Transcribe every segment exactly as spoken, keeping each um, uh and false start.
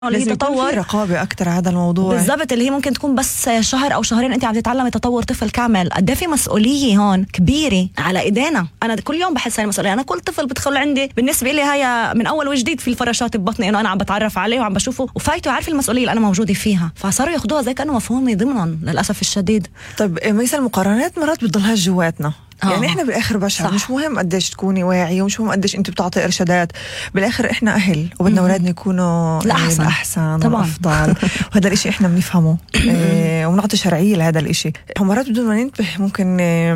لازم يكون في رقابة أكتر على هذا الموضوع بالضبط، اللي هي ممكن تكون بس شهر أو شهرين أنت عم تتعلمي تطور طفل كامل. قد في مسؤولية هون كبيرة على إيدينا. أنا كل يوم بحس هاي المسؤولية. أنا كل طفل بدخل عندي بالنسبة لي هاي من أول وجديد في الفراشات ببطني، إنه أنا عم بتعرف عليه وعم بشوفه وفايته عارف المسؤولية اللي أنا موجودة فيها، فصاروا ياخدوها زي كأنه مفهوم ضمنهم للأسف الشديد. طيب مثل المقارنات مرات بتضلها جواتنا، يعني احنا بالاخر بشر، مش مهم قديش تكوني واعيه ومش مهم قديش انت بتعطي ارشادات، بالاخر احنا اهل وبدنا اولادنا يكونوا الأحسن, الأحسن طبعا وافضل وهذا الاشي احنا بنفهمه اه ونعطي شرعيه لهذا الاشي. ومرات بدون ما ننتبه ممكن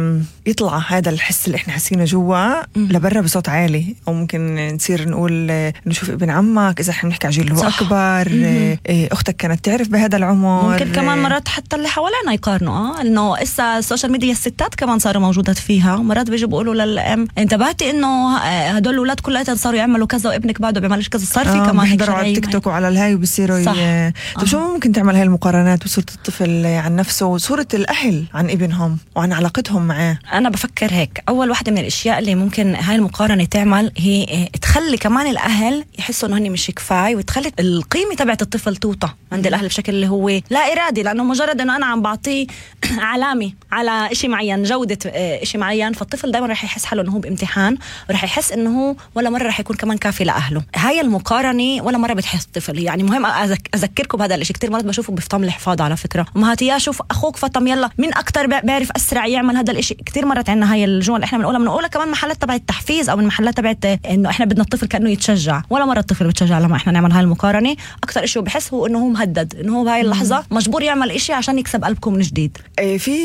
يطلع هذا الحس اللي احنا حاسينه جوا لبرا بصوت عالي، او ممكن نصير نقول نشوف ابن عمك اذا احنا بنحكي على جيل اللي هو اكبر، اه اختك كانت تعرف بهذا العمر، ممكن كمان مرات حتى اللي حوالينا يقارنوا اه انه اسا السوشيال ميديا الستات كمان صاروا موجودات فيها. مرات بيجوا بيقولوا للام انتبهتي انه هدول الاولاد كلهم صاروا يعملوا كذا وابنك بعده بيعملش كذا، صار في آه كمان هيك على التيك توك وعلى الهاي وبصيروا ي... طب آه. شو ممكن تعمل هاي المقارنات وصورة الطفل عن نفسه وصورة الاهل عن ابنهم وعن علاقتهم معاه؟ انا بفكر هيك، اول واحدة من الاشياء اللي ممكن هاي المقارنة تعمل هي تخلي كمان الاهل يحسوا انه هن مش كفايه، وتخلي القيمة تبعت الطفل توطى عند الاهل بشكل اللي هو لا ارادي، لانه مجرد انه انا عم بعطيه علامة على شيء معين، جودة شيء معين، فالطفل دائما رح يحس حاله انه هو بامتحان، ورح يحس انه هو ولا مره رح يكون كمان كافي لاهله. هاي المقارنه ولا مره بتحس الطفل. يعني مهم أذك اذكركم بهذا الشيء، كثير مرات بشوفه بفطم الحفاض على فكره، امهات يا شوف اخوك فطم يلا مين اكثر بيعرف اسرع يعمل هذا الشيء. كثير مرات عندنا هاي الجمل احنا بنقولها بنقولها كمان محلات تبع التحفيز او من محلات تبعت انه احنا بدنا الطفل كانه يتشجع، ولا مره الطفل بتشجع لما احنا نعمل هاي المقارنه. اكثر شيء بحس هو انه هو مهدد، انه هو بهاي اللحظه مجبور يعمل شيء عشان يكسب قلبكم من جديد. في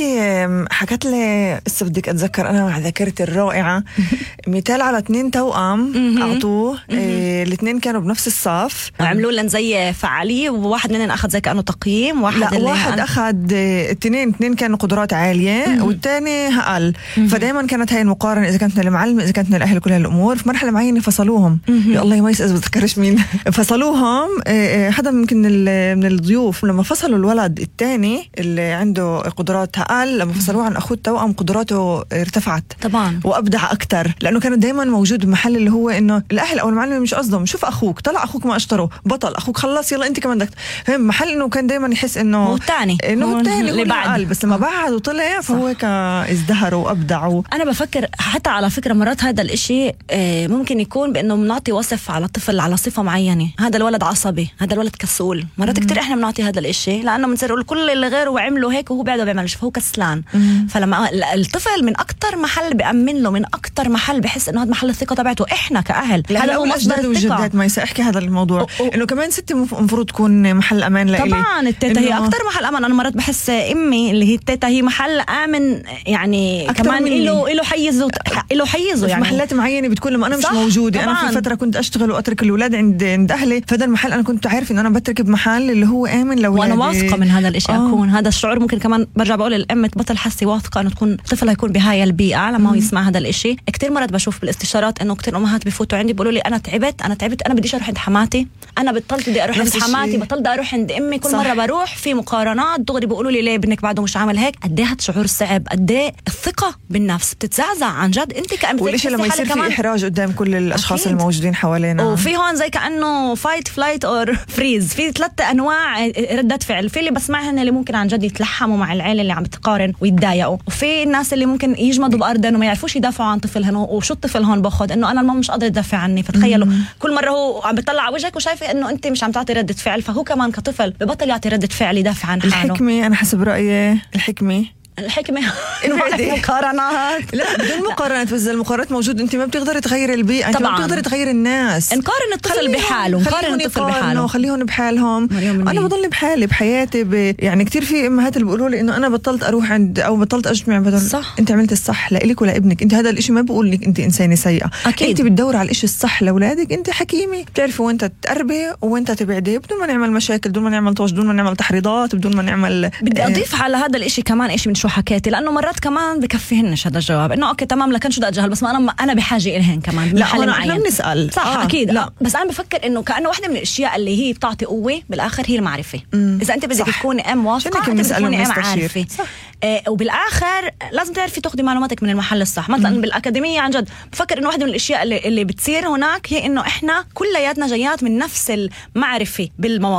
حكت لي لسه بدك اتذكر انا مع ذاكرتي الرائعه مثال على اثنين توأم اعطوه إيه الاثنين كانوا بنفس الصف وعملوا لهم زي فعاليه، وواحد منهم اخذ زي كانه تقييم، واحد لا واحد أنا... اخذ اثنين اثنين كانوا قدرات عاليه والثاني اقل. فدائما كانت هاي المقارنه اذا كانت من المعلم اذا كانت من الاهل كل هالامور. في مرحله معينه فصلوهم، يا الله يميز اذا بتذكرش مين فصلوهم إيه حدا ممكن من الضيوف. لما فصلوا الولد الثاني اللي عنده قدرات اقل، لما فصلوه عن اخوه التوأم قدراته ارتفعت طبعا وابدع اكثر، لانه كانوا دائما موجود بمحل اللي هو انه الاهل او المعلم مش قصدهم شوف اخوك طلع اخوك ما اشطره بطل اخوك خلص يلا انت كمان بدك فهم محل انه كان دائما يحس انه هو الثاني انه هو الثاني اللي بعد، بس لما بعد وطلع فهو هيك ازدهر وابدع. انا بفكر حتى على فكره مرات هذا الاشي ممكن يكون بانه بنعطي وصف على الطفل على صفه معينه، هذا الولد عصبي هذا الولد كسول. مرات كتير احنا بنعطي هذا الاشي لانه بنصير نقول كل اللي غيره عمله هيك وهو بعده بيعملش فهو كسلان. فلما الطفل من اكتر محل بأمن له، من اكتر محل بحس انه هذا محل الثقه تبعته احنا كاهل، هذا هو مصدر الثقه. ما يصح هذا الموضوع انه كمان ستي المفروض تكون محل امان لإلي. طبعا التيتا هي اكتر محل امان. انا مرات بحس امي اللي هي التيتا هي محل امن، يعني كمان له له حيزه له حيزه يعني في محلات معينه بتكون لما انا مش موجوده. طبعاً. انا في فتره كنت اشتغل واترك الاولاد عند عند اهلي، فهذا المحل انا كنت عارف انه انا بترك بمحل اللي هو امن لاولادي، وانا واثقه من هذا الشيء. آه. اكون هذا الشعور ممكن كمان برجع بقول للام تبطل حسي واثقه انه تكون طفلها يكون بهاي البيئه لما هو يسمع هذا الاشي. كثير مرات بشوف بالاستشارات انه كثير امهات بفوتوا عندي بيقولوا لي انا تعبت انا تعبت انا بديش اروح عند حماتي، انا بطلت بدي اروح عند حماتي، بطلت اروح عند امي، كل صح. مره بروح في مقارنات دغري بيقولوا لي ليه ابنك بعده مش عامل هيك. قد ايه هذا شعور صعب، قد ايه الثقه بالنفس بتتزعزع عن جد. انت كأم وليش لما يصير في احراج قدام كل الاشخاص أكيد. الموجودين حوالينا، وفي هون زي كانه فايت فلايت اور فريز، في ثلاث انواع رده فعل. في اللي بسمعهم اللي ممكن عن جد يتلحموا مع العيله اللي عم تقارن ويتضايقوا، وفي الناس اللي ممكن يجمدوا بأرضهم وما يعرفوش يدافعوا عن طفلهم. وشو الطفل هون باخذ انه انا الماما مش قادر تدافع عني، فتخيلوا كل مره هو عم بيطلع على وجهك وشايفه انه انت مش عم تعطي رده فعل، فهو كمان كطفل ببطل يعطي رده فعل يدافع عن حاله. الحكمه انا حسب رايي الحكمه الحكمة إنه مقارنات لا بدون مقارنات، بس المقارنات موجود. أنت ما بتقدري تغير البيئة، أنت ما بتقدري تغير الناس. نقارن الطفل بحاله، نقارن الطفل بحاله، خليهم بحالهم. أنا بضل بحالي بحياتي ب... يعني كتير في أمهات اللي بيقولوا لي إنه أنا بطلت أروح عند أو بطلت أجتمع بدل. صح. أنت عملت الصح لإلك ولا ابنك. أنت هذا الإشي ما بقول لك أنت إنسانة سيئة. أكيد. أنت بتدور على الإشي الصح لأولادك. أنت حكيمة بتعرفي وأنت تقربي وأنت تبعدي بدون ما نعمل مشاكل، بدون ما نعمل طوش، بدون ما نعمل تحريضات، بدون ما نعمل. بدي أضيف على هذا الإشي كمان إيش من شو حكيتي، لأنه مرات كمان بكفيهنش هذا الجواب انه اوكي تمام لكن شو بدي اتجاهل، بس ما انا انا بحاجه الهن كمان. لا انا احنا بنسال صح. آه. اكيد لا. بس انا بفكر انه كانه واحده من الاشياء اللي هي بتعطي قوه بالاخر هي المعرفه. مم. اذا انت بدك تكوني ام واثقه انت بتكوني ام عارفه. آه وبالاخر لازم تعرفي تاخدي معلوماتك من المحل الصح. مثلا م- بالاكاديميه عن جد بفكر انه واحده من الاشياء اللي, اللي بتصير هناك هي انه احنا كلياتنا جايات من نفس المعرفه بالمواضيع